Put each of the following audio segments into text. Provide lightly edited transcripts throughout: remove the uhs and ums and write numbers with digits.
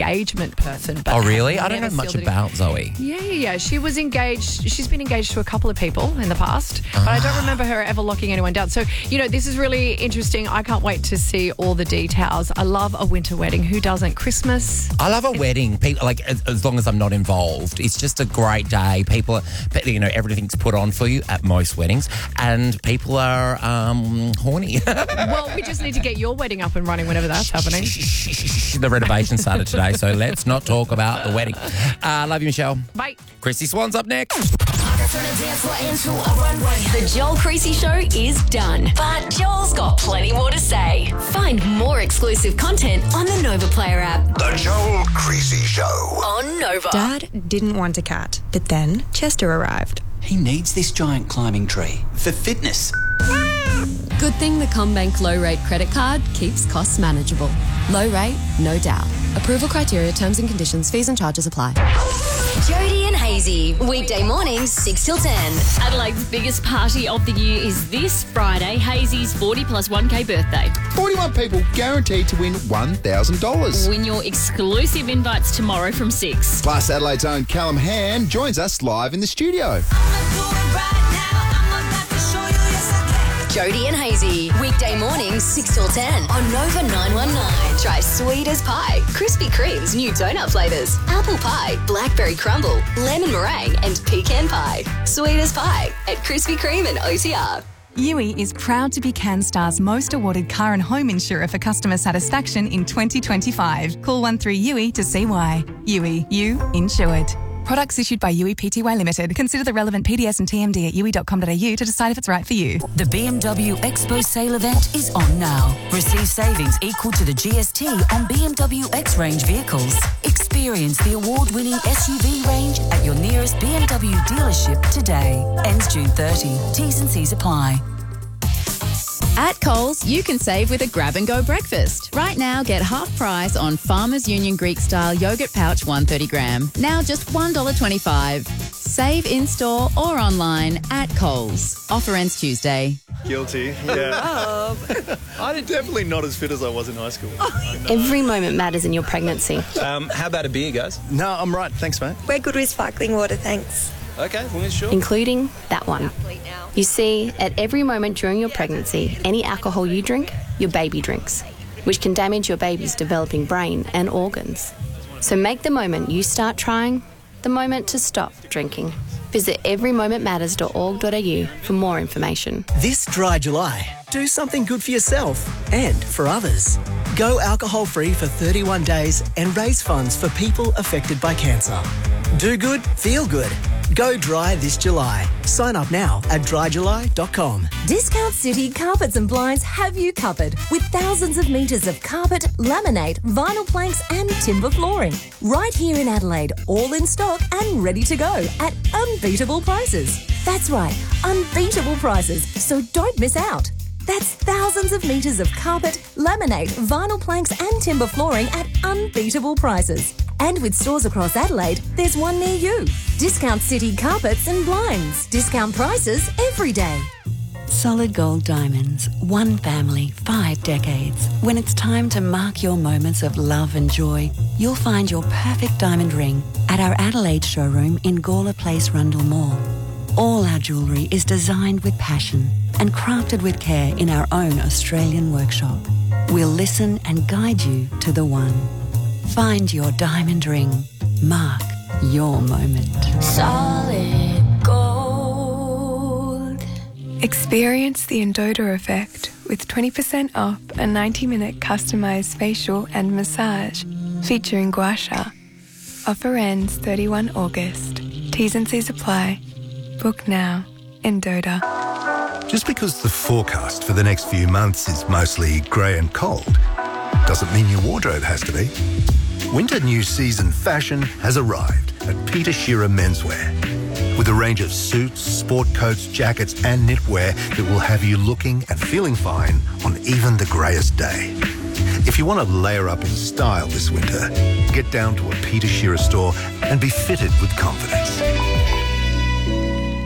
engagement person. But Oh, really? I don't know much about Zoe. Yeah. She was engaged. She's been engaged to a couple of people in the past, but I don't remember her ever locking anyone down. So, this is really interesting. I can't wait to see all the details. I love a winter wedding. Who doesn't? Christmas. I love a wedding. People, like, as long as I'm not involved, it's just a great day. People, everything's put on for you at most weddings, and people are horny. Well, we just need to get your wedding up and running whenever that's happening. The renovation started today, so let's not talk about the wedding. Love you, Michelle. Bye. Chrissy Swan's up next. The Joel Creasy Show is done, but Joel's got plenty more to say. Find more exclusive content on the Nova Player app. The Joel Creasy Show on Nova. Dad didn't want a cat, but then Chester arrived. He needs this giant climbing tree for fitness. Good thing the CommBank low rate credit card keeps costs manageable. Low rate, no doubt. Approval criteria, terms and conditions, fees and charges apply. Jody and Hazy, weekday mornings 6 till 10. Adelaide's biggest party of the year is this Friday, Hazy's 40 plus 1K birthday. 41 people guaranteed to win $1,000. Win your exclusive invites tomorrow from 6. Plus, Adelaide's own Callum Hand joins us live in the studio. Jody and Hazy, weekday mornings 6 till 10 on Nova 919. Try sweet as pie, Krispy Kreme's new donut flavours, apple pie, blackberry crumble, lemon meringue and pecan pie. Sweet as pie at Krispy Kreme and OTR. Yui is proud to be CanStar's most awarded car and home insurer for customer satisfaction in 2025. Call 13-YUI to see why. Yui, you insured. Products issued by Yui Pty Limited. Consider the relevant PDS and TMD at yui.com.au to decide if it's right for you. The BMW Expo sale event is on now. Receive savings equal to the GST on BMW X-Range vehicles. Experience the award-winning SUV range at your nearest BMW dealership today. Ends June 30. T's and C's apply. At Coles, you can save with a grab-and-go breakfast. Right now, get half price on Farmers Union Greek-style yogurt pouch 130 gram. Now just $1.25. Save in-store or online at Coles. Offer ends Tuesday. Guilty, yeah. I'm definitely not as fit as I was in high school. Every moment matters in your pregnancy. How about a beer, guys? No, I'm right. Thanks, mate. We're good with sparkling water, thanks. Okay, well, sure. Including that one. You see, at every moment during your pregnancy, any alcohol you drink, your baby drinks, which can damage your baby's developing brain and organs. So make the moment you start trying the moment to stop drinking. Visit everymomentmatters.org.au for more information. This dry July, do something good for yourself and for others. Go alcohol-free for 31 days and raise funds for people affected by cancer. Do good, feel good. Go dry this July. Sign up now at dryjuly.com. Discount City Carpets and Blinds have you covered with thousands of metres of carpet, laminate, vinyl planks and timber flooring. Right here in Adelaide, all in stock and ready to go at unbeatable prices. That's right, unbeatable prices, so don't miss out. That's thousands of metres of carpet, laminate, vinyl planks and timber flooring at unbeatable prices. And with stores across Adelaide, there's one near you. Discount City Carpets and Blinds. Discount prices every day. Solid Gold Diamonds. One family, 5 decades. When it's time to mark your moments of love and joy, you'll find your perfect diamond ring at our Adelaide showroom in Gawler Place, Rundle Mall. All our jewellery is designed with passion and crafted with care in our own Australian workshop. We'll listen and guide you to the one. Find your diamond ring. Mark your moment. Solid Gold. Experience the Endota effect with 20% off a 90-minute customised facial and massage featuring gua sha. Offer ends 31 August. T's and C's apply. Book now. Endota. Just because the forecast for the next few months is mostly grey and cold doesn't mean your wardrobe has to be. Winter new season fashion has arrived at Peter Shearer Menswear. With a range of suits, sport coats, jackets and knitwear that will have you looking and feeling fine on even the greyest day. If you want to layer up in style this winter, get down to a Peter Shearer store and be fitted with confidence.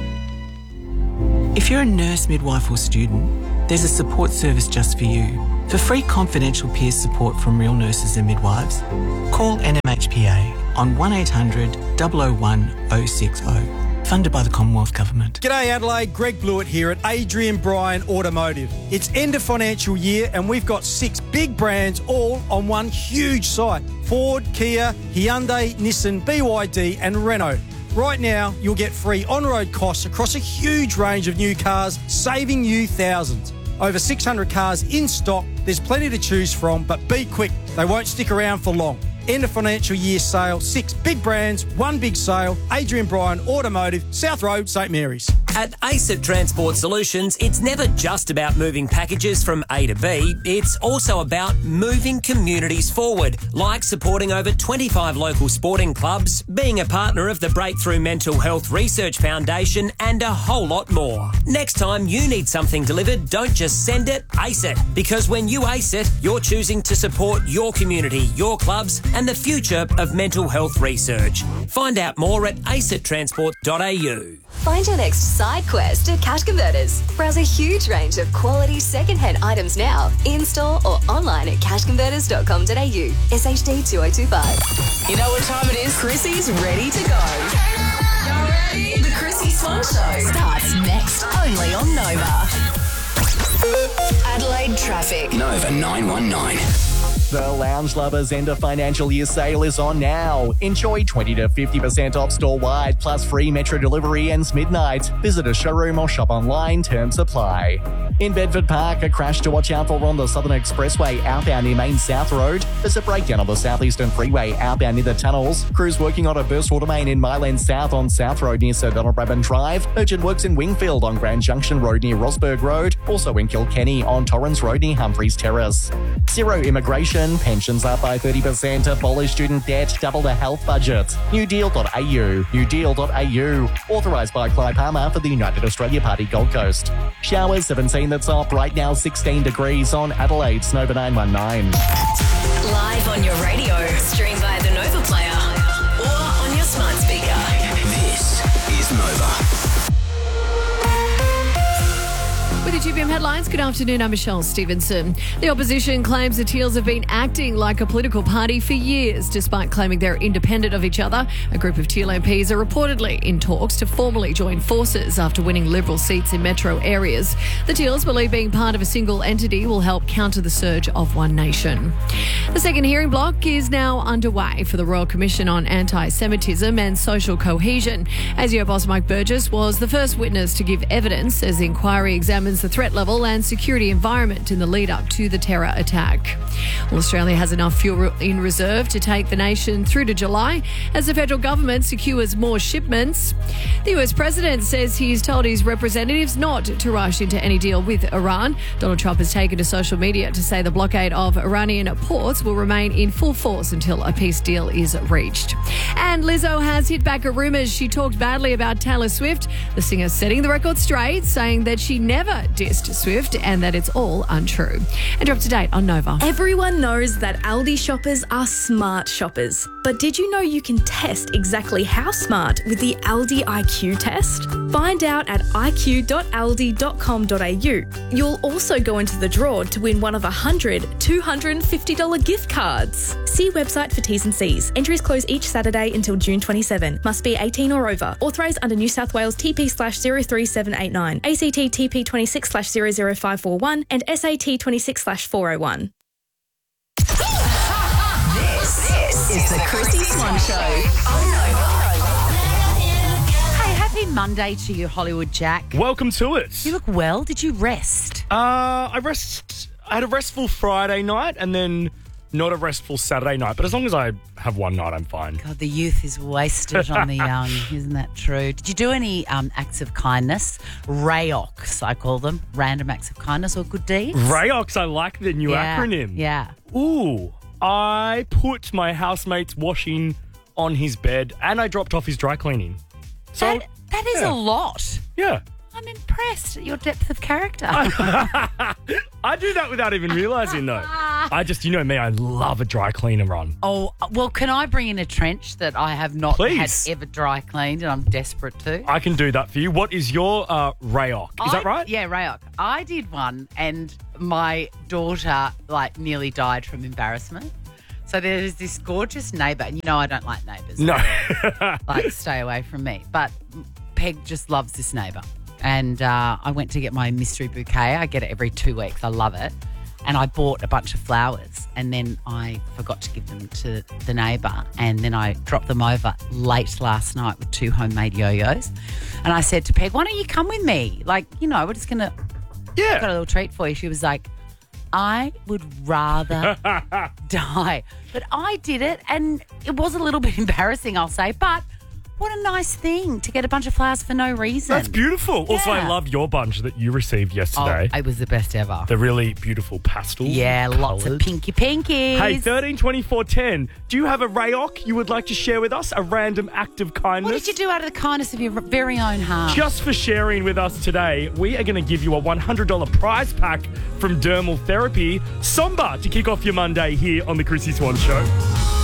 If you're a nurse, midwife or student, there's a support service just for you. For free confidential peer support from real nurses and midwives, call NMHPA on 1800 001 060. Funded by the Commonwealth Government. G'day Adelaide, Greg Blewett here at Adrian Bryan Automotive. It's end of financial year and we've got 6 big brands all on one huge site. Ford, Kia, Hyundai, Nissan, BYD and Renault. Right now, you'll get free on-road costs across a huge range of new cars, saving you thousands. Over 600 cars in stock, there's plenty to choose from, but be quick, they won't stick around for long. End of financial year sale, 6 big brands, 1 big sale. Adrian Bryan Automotive, South Road, St Mary's. At ACET Transport Solutions, it's never just about moving packages from A to B. It's also about moving communities forward, like supporting over 25 local sporting clubs, being a partner of the Breakthrough Mental Health Research Foundation, and a whole lot more. Next time you need something delivered, don't just send it, ace it. Because when you ace it, you're choosing to support your community, your clubs, and the future of mental health research. Find out more at acettransport.au. Find your next side quest at Cash Converters. Browse a huge range of quality second-hand items now, in-store or online at cashconverters.com.au. SHD 2025. You know what time it is? Chrissy's ready to go. Y'all ready? The Chrissy Swan Show starts next, only on Nova. Adelaide traffic. Nova 919. The Lounge Lovers end of financial year sale is on now. Enjoy 20 to 50% off store-wide, plus free metro delivery ends midnight. Visit a showroom or shop online, terms apply. In Bedford Park, a crash to watch out for on the Southern Expressway outbound near Main South Road. There's a breakdown on the Southeastern Freeway outbound near the tunnels. Crews working on a burst water main in Myland South on South Road near Sir Donald Bradman Drive. Urgent works in Wingfield on Grand Junction Road near Rosberg Road. Also in Kilkenny on Torrens Road near Humphreys Terrace. Zero immigration. Pensions up by 30%. Abolish student debt. Double the health budget. Newdeal.au. Newdeal.au. Authorised by Clive Palmer for the United Australia Party Gold Coast. Showers 17 the top. Right now 16 degrees on Adelaide's Nova 919. Live on your radio. Stream via the Nova Player or on your smart speaker. This is Nova. With the 2PM headlines, good afternoon, I'm Michelle Stevenson. The opposition claims the Teals have been acting like a political party for years, despite claiming they're independent of each other. A group of Teal MPs are reportedly in talks to formally join forces after winning Liberal seats in metro areas. The Teals believe being part of a single entity will help counter the surge of One Nation. The second hearing block is now underway for the Royal Commission on Anti-Semitism and Social Cohesion. ASIO boss Mike Burgess was the first witness to give evidence as the inquiry examines the threat level and security environment in the lead up to the terror attack. Well, Australia has enough fuel in reserve to take the nation through to July as the federal government secures more shipments. The US president says he's told his representatives not to rush into any deal with Iran. Donald Trump has taken to social media to say the blockade of Iranian ports will remain in full force until a peace deal is reached. And Lizzo has hit back at rumours she talked badly about Taylor Swift. The singer setting the record straight, saying that she never dissed Swift and that it's all untrue. And you're up to date on Nova. Everyone knows that Aldi shoppers are smart shoppers. But did you know you can test exactly how smart with the Aldi IQ test? Find out at iq.aldi.com.au. You'll also go into the draw to win one of 100 $250 gift cards. See website for T's and C's. Entries close each Saturday until June 27. Must be 18 or over. Authorised under New South Wales TP/03789, ACT TP 26/00541 and SAT 26/401. This is the Chrissy Swan Show on Nova. Hey, happy Monday to you, Hollywood Jack. Welcome to it. You look well. Did you rest? I had a restful Friday night and then not a restful Saturday night. But as long as I have one night, I'm fine. God, the youth is wasted on the young. Isn't that true? Did you do any acts of kindness? RAYOKs, I call them. Random acts of kindness or good deeds? RAYOKs, I like the new acronym. Yeah. Ooh, I put my housemate's washing on his bed and I dropped off his dry cleaning. So that is a lot. Yeah. I'm impressed at your depth of character. I do that without even realising, though. I just, you know me, I love a dry cleaner run. Oh, well, can I bring in a trench that I have not Please. had ever dry cleaned and I'm desperate to? I can do that for you. What is your Rayoc? Is that right? Yeah, Rayoc. I did one and my daughter nearly died from embarrassment. So there's this gorgeous neighbour, and you know I don't like neighbours. No. Stay away from me. But Peg just loves this neighbour. And I went to get my mystery bouquet. I get it every 2 weeks. I love it. And I bought a bunch of flowers and then I forgot to give them to the neighbour, and then I dropped them over late last night with 2 homemade yo-yos. And I said to Peg, why don't you come with me? We're just going to... Yeah. I've got a little treat for you. She was like, I would rather die. But I did it, and it was a little bit embarrassing, I'll say, but what a nice thing to get a bunch of flowers for no reason. That's beautiful. Yeah. Also, I love your bunch that you received yesterday. Oh, it was the best ever. The really beautiful pastel lots of pinkies. Hey, 13 24 10. Do you have a Rayoc you would like to share with us? A random act of kindness? What did you do out of the kindness of your very own heart? Just for sharing with us today, we are going to give you a $100 prize pack from Dermal Therapy. Somber to kick off your Monday here on the Chrissy Swan Show.